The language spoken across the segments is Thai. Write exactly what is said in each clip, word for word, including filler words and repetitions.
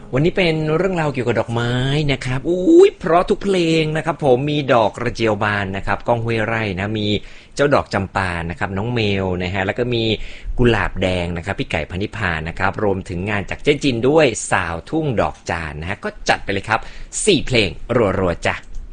วันนี้เป็นเรื่องราวเกี่ยวกับดอกไม้นะครับอุ้ยเพราะทุกเพลงนะครับผมมีดอกกระเจียวบานนะครับก้องห้วยไร่นะมีเจ้าดอกจำปานะครับน้องเมลนะฮะแล้วก็มีกุหลาบแดงนะครับพี่ไก่พนิพานะครับรวมถึงงานจากเจ๊จินด้วยสาวทุ่งดอกจานนะฮะก็จัดไปเลยครับสี่เพลงรัวๆจ้ะ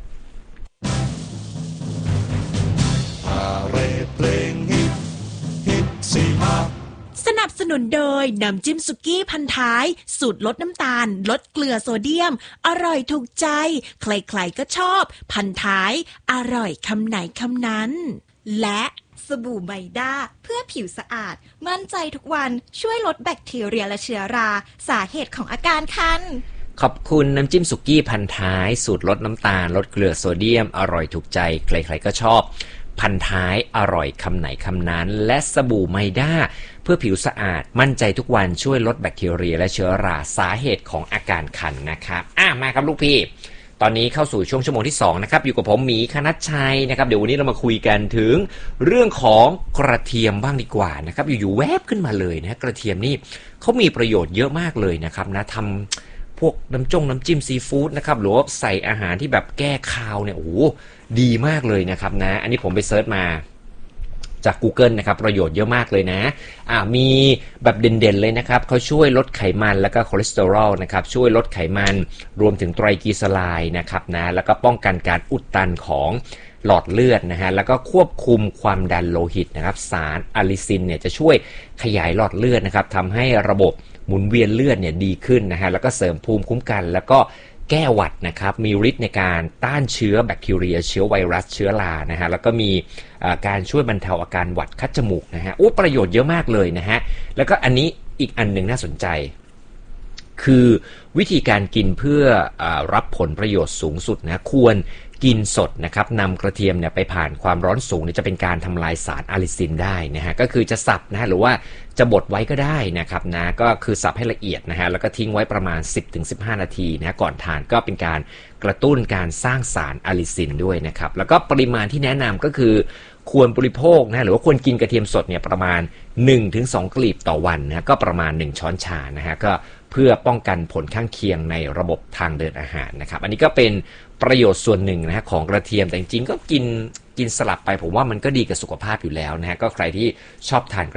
เพลงฮิตฮิตสี่ห้าสนับสนุนโดยน้ำจิ้มสุกี้พันท้ายสูตรลดน้ำตาลลดเกลือโซเดียมอร่อยถูกใจใครๆก็ชอบพันท้ายอร่อยคำไหนคำนั้นและสบู่ไมด้าเพื่อผิวสะอาดมั่นใจทุกวันช่วยลดแบคทีเรียและเชื้อราสาเหตุของอาการคันขอบคุณน้ำจิ้มสุกี้พันท้ายสูตรลดน้ำตาลลดเกลือโซเดียมอร่อยถูกใจใครๆก็ชอบพันท้ายอร่อยคำไหนคำนั้นและสบู่ไมด้าเพื่อผิวสะอาดมั่นใจทุกวันช่วยลดแบคทีเรียและเชื้อราสาเหตุของอาการคันนะครับอ่ะมาครับลูกพี่ตอนนี้เข้าสู่ช่วงชั่วโมงที่สองนะครับอยู่กับผมหมีคณัชชัยนะครับเดี๋ยววันนี้เรามาคุยกันถึงเรื่องของกระเทียมบ้างดีกว่านะครับอยู่ๆแวบขึ้นมาเลยนะกระเทียมนี่เขามีประโยชน์เยอะมากเลยนะครับนะทำพวกน้ำจงน้ำจิ้มซีฟู้ดนะครับหรือว่าใส่อาหารที่แบบแก้คาวเนี่ยโอ้ดีมากเลยนะครับนะอันนี้ผมไปเซิร์ชมาจาก Google นะครับประโยชน์เยอะมากเลยนะอ่ามีแบบเด่นๆเลยนะครับเขาช่วยลดไขมันแล้วก็คอเลสเตอรอลนะครับช่วยลดไขมันรวมถึงไตรกลีเซอไรด์นะครับนะแล้วก็ป้องกันการอุดตันของหลอดเลือดนะฮะแล้วก็ควบคุมความดันโลหิตนะครับสารอะลิซินเนี่ยจะช่วยขยายหลอดเลือดนะครับทำให้ระบบหมุนเวียนเลือดเนี่ยดีขึ้นนะฮะแล้วก็เสริมภูมิคุ้มกันแล้วก็แก้หวัดนะครับมีฤทธิ์ในการต้านเชื้อแบคทีเรียเชื้อไวรัสเชื้อรานะฮะแล้วก็มีการช่วยบรรเทาอาการหวัดคัดจมูกนะฮะโอ้ประโยชน์เยอะมากเลยนะฮะแล้วก็อันนี้อีกอันหนึ่งน่าสนใจคือวิธีการกินเพื่ออรับผลประโยชน์สูงสุดนะควรกินสดนะครับนำกระเทียมเนี่ยไปผ่านความร้อนสูงเนี่ยจะเป็นการทำลายสารอะลิซินได้นะฮะก็คือจะสับนะฮะหรือว่าจะบดไว้ก็ได้นะครับนะก็คือสับให้ละเอียดนะฮะแล้วก็ทิ้งไว้ประมาณ สิบถึงสิบห้า นาทีนะก่อนทานก็เป็นการกระตุ้นการสร้างสารอะลิซินด้วยนะครับแล้วก็ปริมาณที่แนะนำก็คือควรบริโภคนะหรือว่าควรกินกระเทียมสดเนี่ยประมาณ หนึ่งถึงสอง กลีบต่อวันนะก็ประมาณหนึ่งช้อนชานะฮะก็เพื่อป้องกันผลข้างเคียงในระบบทางเดินอาหารนะครับอันนี้ก็เป็นประโยชน์ส่วนหนึ่งนะฮะของกระเทียมแต่จริงๆก็กินกินสลับไปผมว่ามันก็ดีกับสุขภาพอยู่แล้วนะฮะก็ใครที่ชอบทาน